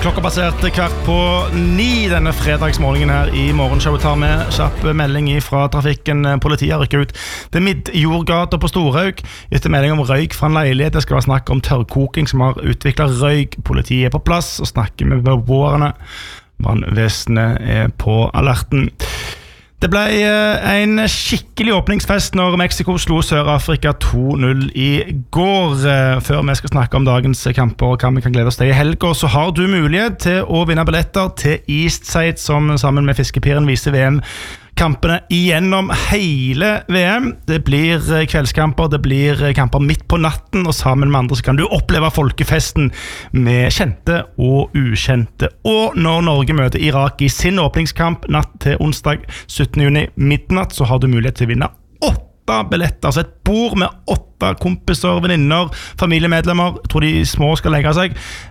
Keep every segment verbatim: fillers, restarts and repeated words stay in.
Klokka passert kvart på ni denne fredagsmorgenen her I morgenshowet tar med kjapp melding fra trafikken. Politiet har rykket ut til Midjordgata på Storhaug etter melding om røyk fra en leilighet. Det skal være snakk om tørrkoking som har utviklet røyk. Politiet er på plass og snakker med beboerne. Brannvesenet er på alerten. Det ble en skikkelig åpningsfest når Mexico slo Sør-Afrika to null I går. Før vi skal snakke om dagens kamper og hva vi kan glede oss til I helgen, så har du mulighet til å vinne billetter til Eastside, som sammen med Fiskepiren viser VM kampene igjennom hele VM. Det blir kveldskamper, det blir kamper midt på natten, og sammen med andre så kan du oppleve folkefesten med kjente og ukjente. Og når Norge møter Irak I sin åpningskamp natt til onsdag syttende juni midnatt, så har du mulighet til å vinne åtte billetter, altså et bord med åtte kompiser, venninner, familiemedlemmer. Jeg tror de små skal legge seg.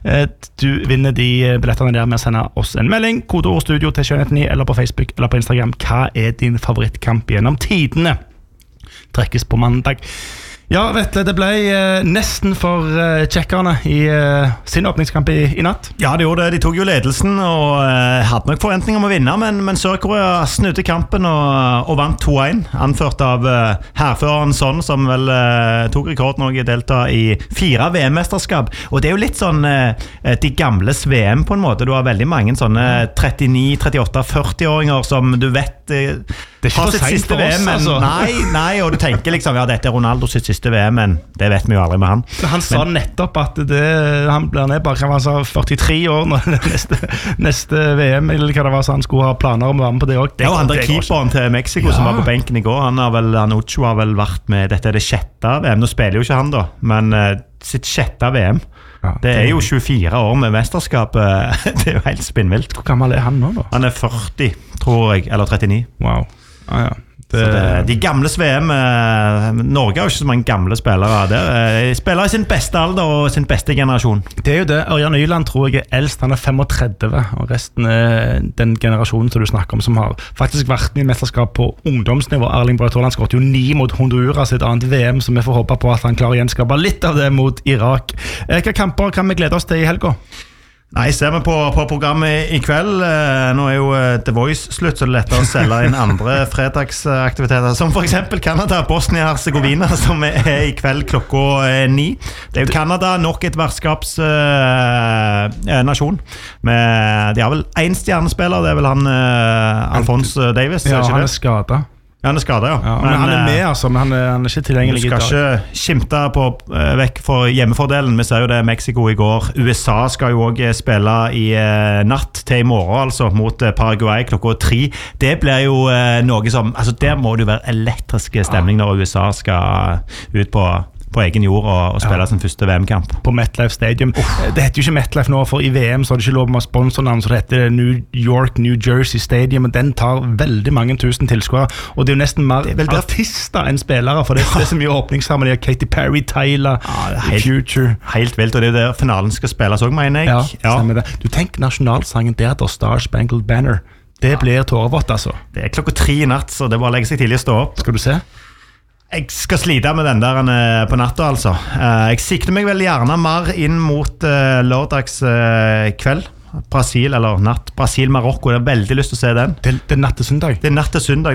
Du vinner de billetterne der med å sende oss en melding, kodeord studio til sju ni eller på Facebook eller på Instagram. Hva er din favorittkamp gjennom tidene? Trekkes på mandag. Ja, vet du, det ble eh, nesten for eh, tjekkerne I eh, sin åpningskamp I, I natt. Ja, det gjorde det. De tok jo ledelsen og eh, hadde nok forventninger om å vinne, men, men Sør-Korea snudde kampen og, og vant to en, anført av eh, herføreren Son, som vel eh, tok rekord når de delta I fire VM-mesterskap. Og det er jo litt sånn eh, de gamles VM på en måte. Du har veldig mange sånne trettini, trettiåtte, førti-åringer som du vet eh, det er ikke for sent for oss, altså. Nei, nei, og du tenker liksom, ja, dette er Ronaldo sitt siste VM, men det vet vi jo aldri med han. Han sa men, nettopp at det, han blir ned bare, han sa førtitre år når det neste, neste VM, eller hva det var, så han skulle ha planer om å være med på det også. Det, ja, og han der keeperen til Mexico ja. Som var på benken I går, han har vel, han Ocho har vel vært med, dette er det sjette VM, nå spiller jo ikke han da, men uh, sitt sjette VM. Ja, det, det er jo tjuefire år med mesterskap. Det er jo helt spinnvilt. Hvor gammel er han nå da? Han er førti, tror jeg, eller trettini. Wow. Ah, ja. Det... Det, de gamle VM eh, Norge har jo ikke så mange gamle spillere der, eh, spiller I sin beste alder og sin beste generasjon. Det er jo det. Ørjan Nyland tror jeg er eldst, han er femogtredve, og resten er den generasjonen som du snakker om som har faktisk vært med I mesterskap på ungdomsnivå. Erling Braut Haaland skåret jo ni mot Honduras I et annet VM, så vi får håpe på at han klarer å gjenskape litt av det mot Irak. Hvilke kamper kan vi glede oss til I helgen? Nei, ser vi på, på programmet I kveld. Nå er jo The Voice slutt, så det er lettere å selge inn andre fredagsaktiviteter, som for eksempel Canada, Bosnia-Herzegovina, som er I kveld klokka ni. Det er jo Canada, nok et vertskapsnasjon. Uh, de har vel en stjernespiller, det er vel han uh, Alphonse Davies. Ja, han er skadet. Ja, han er skadet, ja. ja men, men han er med, altså, men han er, han er ikke tilgjengelig I dag. Du skal ikke skimte på, uh, vekk for hjemmefordelen. Vi ser jo det Mexico I går. U S A skal jo også spille I uh, natt til I morgen, altså, mot uh, Paraguay klokka tre. Det blir jo uh, noe som, altså, der må det jo være elektriske stemning når U S A skal ut på på egen jord og, og spille ja. Sin første VM-kamp. På MetLife Stadium. Oh. Det heter jo ikke MetLife nå, for I VM så har det ikke lov med sponsornavn, så det heter New York, New Jersey Stadium, og den tar veldig mange tusen tilskuere, og det er jo nesten mer vel artister enn spillere, for det, det er så mye åpningssammen. Det er Katy Perry, Tyler, ja, helt, Future. Helt vilt, og det er der finalen skal spilles også, mener jeg. Ja, ja. Stemmer det. Du tenker nasjonalsangen der, da, Star Spangled Banner. Det ja. Blir tårevått, altså. Det er klokka tre I natt, så det er bare å legge seg tidlig å stå opp. Skal du se? Jeg skal slite med den der på natta, altså. Jeg sikter meg vel gjerne mer inn mot lørdags kveld. Brasil, eller natt. Brasil-Marokko. Jeg har veldig lyst til å se den. Det, det er natt til søndag. Det er natt til søndag.